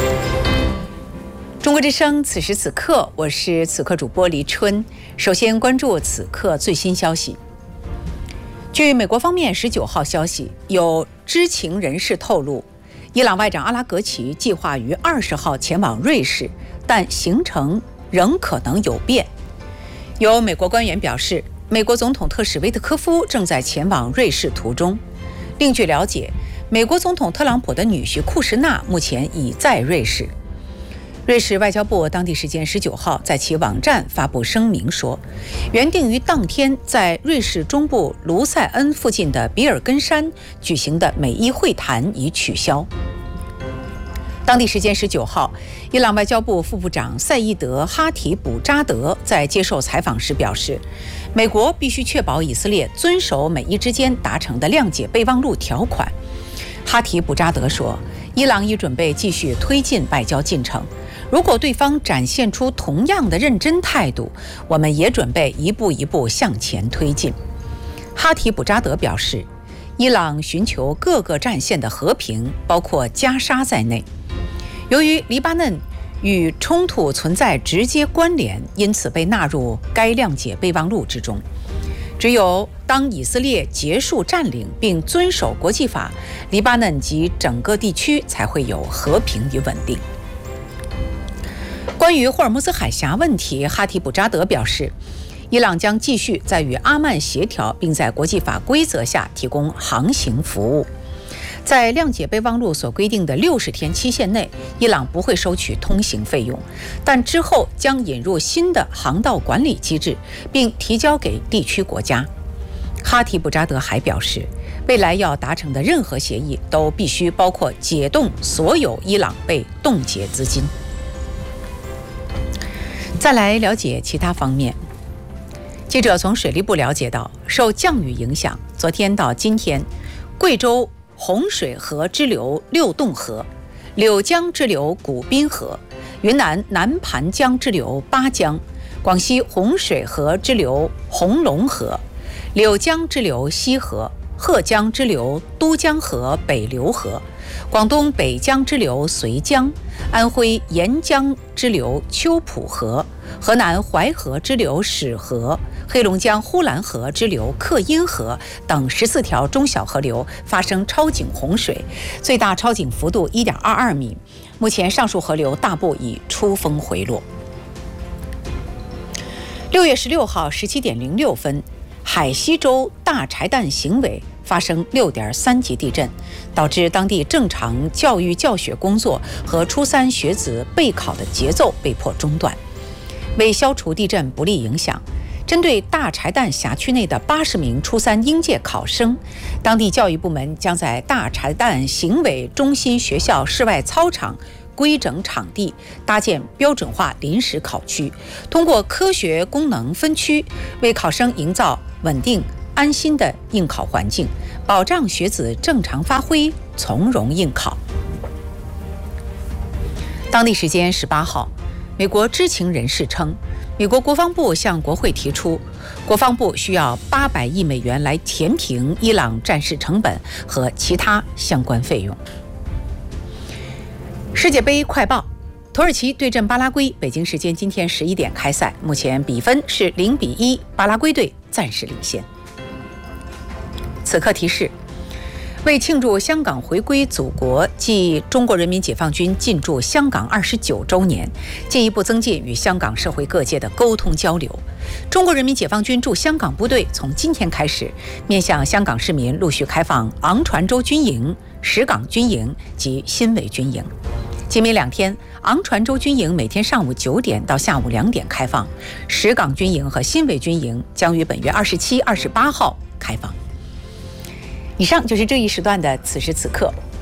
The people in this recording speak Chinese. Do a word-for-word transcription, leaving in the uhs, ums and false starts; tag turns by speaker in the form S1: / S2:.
S1: 中国之声，此时此刻，我是此刻主播黎春。首先关注此刻最新消息。据美国方面十九号消息，有知情人士透露，伊朗外长阿拉格齐计划于二十号前往瑞士，但行程仍可能有变。有美国官员表示，美国总统特使维特科夫正在前往瑞士途中。另据了解，美国总统特朗普的女婿库什纳目前已在瑞士。瑞士外交部当地时间十九号在其网站发布声明说，原定于当天在瑞士中部卢塞恩附近的比尔根山举行的美伊会谈已取消。当地时间十九号，伊朗外交部副部长赛义德·哈提卜扎德在接受采访时表示，美国必须确保以色列遵守美伊之间达成的谅解备忘录条款。哈提卜扎德说，伊朗已准备继续推进外交进程，如果对方展现出同样的认真态度，我们也准备一步一步向前推进。哈提卜扎德表示，伊朗寻求各个战线的和平，包括加沙在内。由于黎巴嫩与冲突存在直接关联，因此被纳入该谅解备忘录之中。只有当以色列结束占领并遵守国际法，黎巴嫩及整个地区才会有和平与稳定。关于霍尔木兹海峡问题，哈提卜扎德表示，伊朗将继续在与阿曼协调，并在国际法规则下提供航行服务。在谅解备忘录所规定的六十天期限内，伊朗不会收取通行费用，但之后将引入新的航道管理机制，并提交给地区国家。哈提卜扎德还表示，未来要达成的任何协议都必须包括解冻所有伊朗被冻结资金。再来了解其他方面。记者从水利部了解到，受降雨影响，昨天到今天，贵州洪水河支流六洞河、柳江支流古滨河、云南南盘江支流巴江、广西洪水河支流红龙河、柳江支流西河、贺江支流都江河北流河、广东北江支流绥江、安徽沿江支流秋浦河、河南淮河支流始河、黑龙江呼兰河支流克因河等十四条中小河流发生超警洪水，最大超警幅度 一点二二米。目前上述河流大部已出峰回落。六月十六号十七点零六分，海西州大柴旦行委发生 六点三级地震，导致当地正常教育教学工作和初三学子备考的节奏被迫中断。为消除地震不利影响，针对大柴旦辖区内的八十名初三应届考生，当地教育部门将在大柴旦行委中心学校室外操场规整场地，搭建标准化临时考区，通过科学功能分区，为考生营造稳定安心的应考环境，保障学子正常发挥，从容应考。当地时间十八号，美国知情人士称，美国国防部向国会提出，国防部需要八百亿美元来填平伊朗战事成本和其他相关费用。世界杯快报：土耳其对阵巴拉圭，北京时间今天十一点开赛，目前比分是零比一，巴拉圭队暂时领先。此刻提示：为庆祝香港回归祖国暨中国人民解放军进驻香港二十九周年，进一步增进与香港社会各界的沟通交流。中国人民解放军驻香港部队从今天开始，面向香港市民陆续开放昂船洲军营、石港军营及新围军营。今明两天，昂船洲军营每天上午九点到下午两点开放，石港军营和新围军营将于本月二十七、二十八号开放。以上就是这一时段的此时此刻，